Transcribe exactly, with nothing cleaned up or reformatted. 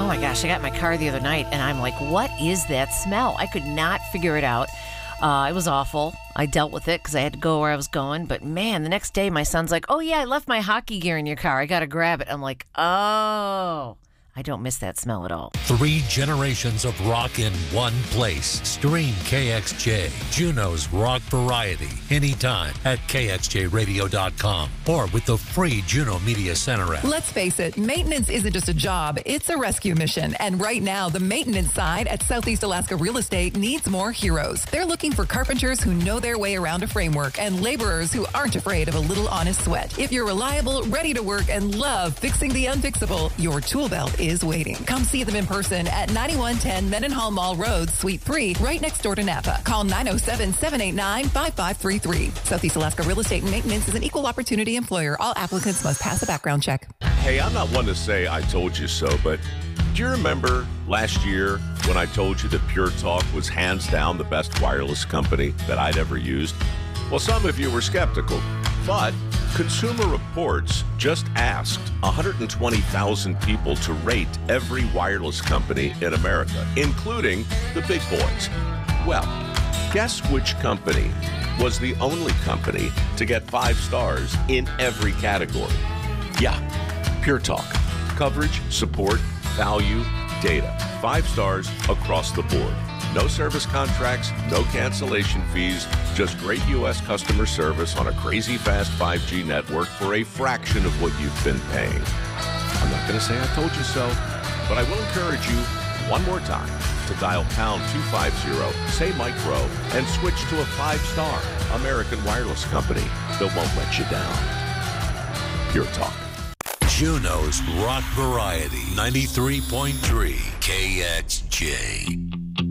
Oh my gosh, I got in my car the other night and I'm like, what is that smell? I could not figure it out. Uh, it was awful. I dealt with it because I had to go where I was going. But man, the next day my son's like, oh yeah, I left my hockey gear in your car. I got to grab it. I'm like, oh, I don't miss that smell at all. Three generations of rock in one place. Stream K X J, Juneau's rock variety, anytime at K X J radio dot com or with the free Juneau Media Center app. Let's face it, maintenance isn't just a job, it's a rescue mission. And right now, the maintenance side at Southeast Alaska Real Estate needs more heroes. They're looking for carpenters who know their way around a framework and laborers who aren't afraid of a little honest sweat. If you're reliable, ready to work, and love fixing the unfixable, your tool belt is waiting. Come see them in person at ninety-one ten Mendenhall Mall Road, Suite three, right next door to Napa. Call nine oh seven, seven eight nine, five five three three. Southeast Alaska Real Estate and Maintenance is an equal opportunity employer. All applicants must pass a background check. Hey, I'm not one to say I told you so, but do you remember last year when I told you that Pure Talk was hands down the best wireless company that I'd ever used? Well, some of you were skeptical, but Consumer Reports just asked one hundred twenty thousand people to rate every wireless company in America, including the big boys. Well, guess which company was the only company to get five stars in every category? Yeah, Pure Talk. Coverage, support, value, data. Five stars across the board. No service contracts, no cancellation fees, just great U S customer service on a crazy fast five G network for a fraction of what you've been paying. I'm not going to say I told you so, but I will encourage you one more time to dial pound two fifty, say Mike Rowe, and switch to a five-star American wireless company that won't let you down. Pure Talk. Juneau's rock variety, ninety-three point three K X J.